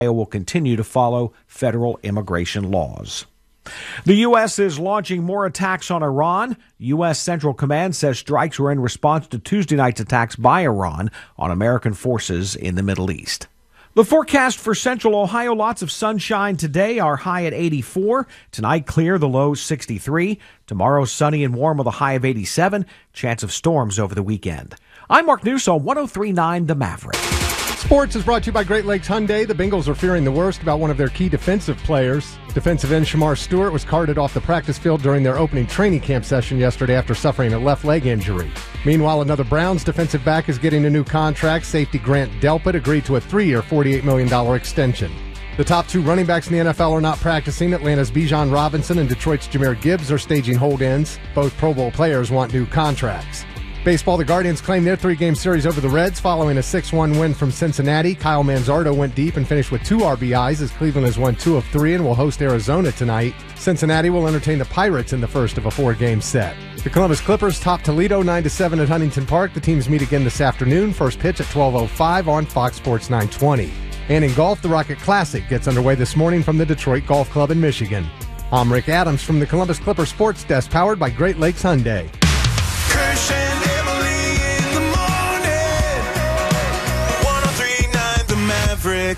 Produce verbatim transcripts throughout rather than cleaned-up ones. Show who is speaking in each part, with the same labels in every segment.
Speaker 1: will continue to follow federal immigration laws. The U S is launching more attacks on Iran. U S. Central Command says strikes were in response to Tuesday night's attacks by Iran on American forces in the Middle East. The forecast for Central Ohio, lots of sunshine today, our high at eighty-four. Tonight, clear, the low sixty-three. Tomorrow, sunny and warm with a high of eighty-seven. Chance of storms over the weekend. I'm Mark Newsome on one oh three point nine The Maverick.
Speaker 2: Sports is brought to you by Great Lakes Hyundai. The Bengals are fearing the worst about one of their key defensive players. Defensive end Shamar Stewart was carted off the practice field during their opening training camp session yesterday after suffering a left leg injury. Meanwhile, another Browns defensive back is getting a new contract. Safety Grant Delpit agreed to a three-year, forty-eight million dollars extension. The top two running backs in the N F L are not practicing. Atlanta's Bijan Robinson and Detroit's Jahmyr Gibbs are staging hold-ins. Both Pro Bowl players want new contracts. Baseball, the Guardians claim their three-game series over the Reds following a six one win from Cincinnati. Kyle Manzardo went deep and finished with two R B Is as Cleveland has won two of three and will host Arizona tonight. Cincinnati will entertain the Pirates in the first of a four-game set. The Columbus Clippers top Toledo nine to seven at Huntington Park. The teams meet again this afternoon. First pitch at twelve oh five on Fox Sports nine twenty. And in golf, the Rocket Classic gets underway this morning from the Detroit Golf Club in Michigan. I'm Rick Adams from the Columbus Clipper Sports Desk, powered by Great Lakes Hyundai.
Speaker 3: Kirsch and Emily in the morning. one oh three point nine The Maverick.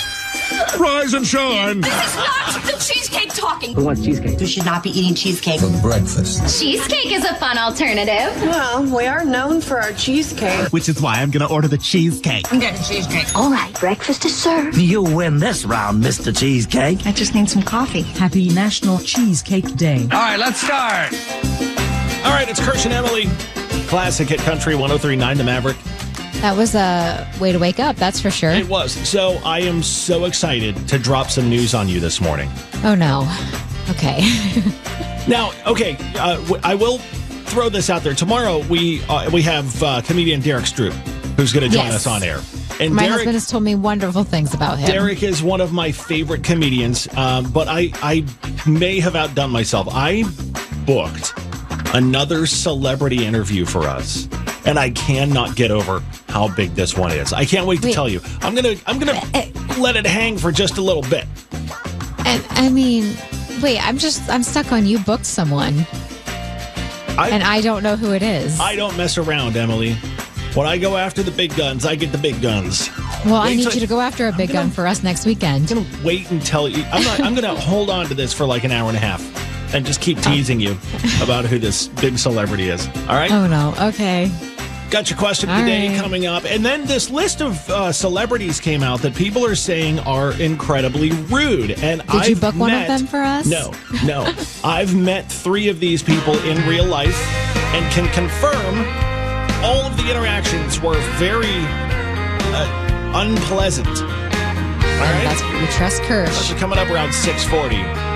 Speaker 4: Rise and shine.
Speaker 5: This is not the cheesecake talking.
Speaker 6: Who wants cheesecake?
Speaker 5: You should not be eating cheesecake.
Speaker 7: For breakfast.
Speaker 8: Cheesecake is a fun alternative.
Speaker 9: Well, we are known for our cheesecake.
Speaker 10: Which is why I'm going to order the cheesecake.
Speaker 5: I'm getting cheesecake.
Speaker 8: All right, breakfast is served.
Speaker 6: You win this round, Mister Cheesecake.
Speaker 5: I just need some coffee.
Speaker 11: Happy National Cheesecake Day.
Speaker 12: All right, let's start. All right, it's Kirsch and Emily. Classic Hit Country one oh three point nine The Maverick.
Speaker 13: That was a way to wake up, that's for sure.
Speaker 12: It was. So I am so excited to drop some news on you this morning.
Speaker 13: Oh, no. Okay.
Speaker 12: Now, okay, uh, w- I will throw this out there. Tomorrow we uh, we have uh, comedian Derek Stroop, who's going to join
Speaker 13: Yes.
Speaker 12: us on air. And
Speaker 13: My
Speaker 12: Derek,
Speaker 13: husband has told me wonderful things about him.
Speaker 12: Derek is one of my favorite comedians, um, but I, I may have outdone myself. I booked another celebrity interview for us, and I cannot get over how big this one is. I can't wait to
Speaker 13: Wait.
Speaker 12: tell you. I'm gonna I'm gonna let it hang for just a little bit.
Speaker 13: And, I mean, wait, I'm just, I'm stuck on you booked someone,
Speaker 12: I,
Speaker 13: and I don't know who it is.
Speaker 12: I don't mess around, Emily. When I go after the big guns, I get the big guns.
Speaker 13: well, I
Speaker 12: wait
Speaker 13: need
Speaker 12: till-
Speaker 13: you to go after a big gun for us next weekend.
Speaker 12: I'm gonna wait until you. I'm not. I'm gonna hold on to this for like an hour and a half, and just keep teasing you about who this big celebrity is. All right.
Speaker 13: Oh, no. Okay.
Speaker 12: Got your question of the
Speaker 13: All
Speaker 12: day
Speaker 13: right.
Speaker 12: coming up. And then this list of uh, celebrities came out that people are saying are incredibly rude. And
Speaker 13: Did
Speaker 12: I've
Speaker 13: you book one of
Speaker 12: met-
Speaker 13: them for us?
Speaker 12: No, no. I've met three of these people in real life and can confirm all of the interactions were very uh, unpleasant. All right?
Speaker 13: That's, we trust Kirsch.
Speaker 12: Those are coming up around six forty.